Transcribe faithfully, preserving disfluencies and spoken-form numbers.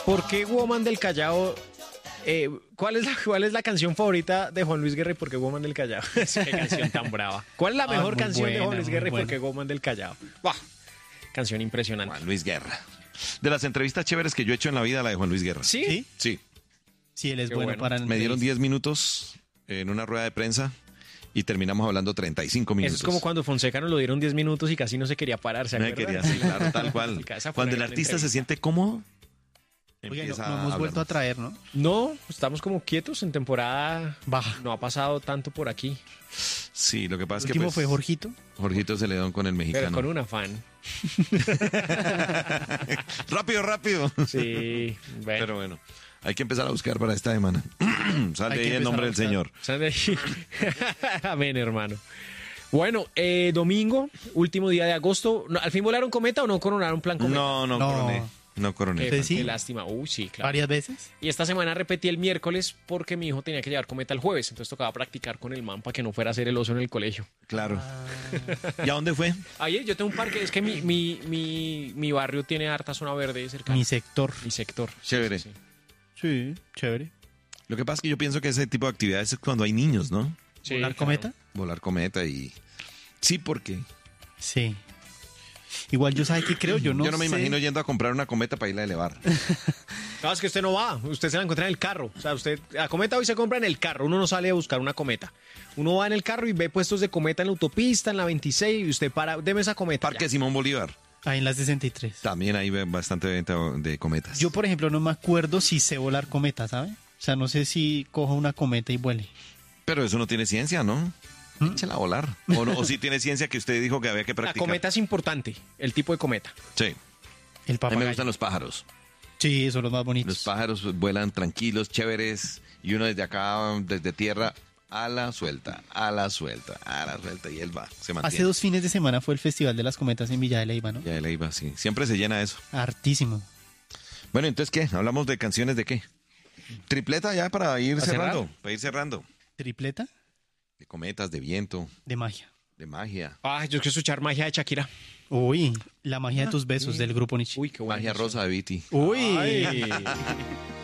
¿Por qué Woman del Callao? Eh, ¿cuál, es la, ¿Cuál es la canción favorita de Juan Luis Guerra y por qué Woman del Callao? Qué canción tan brava. ¿Cuál es la mejor ah, canción buena, de Juan Luis Guerra y por buena. qué Woman del Callao? ¡Buah! Canción impresionante. Juan Luis Guerra. De las entrevistas chéveres que yo he hecho en la vida, la de Juan Luis Guerra. ¿Sí? ¿Sí? Sí. Sí, él es Qué bueno, bueno. para... Me dieron diez minutos en una rueda de prensa y terminamos hablando treinta y cinco minutos. Eso es como cuando Fonseca nos lo dieron diez minutos y casi no se quería parar, ¿se Me acuerdan? quería, sí, claro, tal cual. Esa fue Cuando una el gran artista se entrevista. siente cómodo, Oiga, no, empieza no hemos a vuelto a hablar. traer, ¿no? No, estamos como quietos en temporada. Baja. No ha pasado tanto por aquí, Sí, lo que pasa El es que último pues, fue Jorgito. Jorgito se le dio con el pero mexicano. con un afán. Rápido, rápido. Sí, bueno. Pero bueno, hay que empezar a buscar para esta semana. Sale Hay que ahí el empezar nombre a del buscar. Señor. ¿Sabe? Amén, hermano. Bueno, eh, domingo, último día de agosto. ¿No- ¿Al fin volaron cometa o no coronaron plan cometa? No, no, No. coroné. No coroné. Qué, ¿Usted sí? qué lástima. Uy, sí, claro. Varias veces. Y esta semana repetí el miércoles porque mi hijo tenía que llevar cometa el jueves. Entonces tocaba practicar con el man para que no fuera a hacer el oso en el colegio. Claro. Ah. ¿Y a dónde fue? Ayer yo tengo un parque. Es que mi, mi, mi, mi barrio tiene harta zona verde cerca. Mi Mi, sector. sector. Chévere. Sí, sí. Sí, chévere. Lo que pasa es que yo pienso que ese tipo de actividades es cuando hay niños, ¿no? Sí, ¿Volar claro. cometa? Volar cometa y... Sí, porque Sí. Igual yo, ¿sabe qué creo? Yo no yo no me sé. imagino yendo a comprar una cometa para irla a elevar. No, es que usted no va, usted se la encuentra en el carro. O sea, usted, la cometa hoy se compra en el carro, uno no sale a buscar una cometa. Uno va en el carro y ve puestos de cometa en la autopista, en la veintiséis, y usted para, deme esa cometa. Parque ya. Simón Bolívar. Ahí en la sesenta y tres. También hay bastante venta de cometas. Yo, por ejemplo, no me acuerdo si sé volar cometa, ¿sabe? O sea, no sé si cojo una cometa y vuele. Pero eso no tiene ciencia, ¿no? ¿Mm? Échela a volar. O, no, o sí tiene ciencia que usted dijo que había que La practicar. cometa es importante, el tipo de cometa. Sí. El A mí me papagayo. gustan los pájaros. Sí, son los más bonitos. Los pájaros vuelan tranquilos, chéveres, y uno desde acá, desde tierra, ala suelta, ala suelta, ala suelta, y él va, se mantiene. Hace dos fines de semana fue el Festival de las Cometas en Villa de Leyva, ¿no? Ya él iba, sí. Siempre se llena eso. Hartísimo. Bueno, entonces, ¿qué? ¿Hablamos de canciones de qué? Tripleta ya para ir ¿Para cerrando, cerrar? para ir cerrando. ¿Tripleta? De cometas, de viento, De magia. de magia. Ay, yo quiero escuchar magia de Shakira. Uy, la magia de tus besos del grupo Nietzsche. Uy, qué bueno. Magia rosa de Viti. Uy. Ay.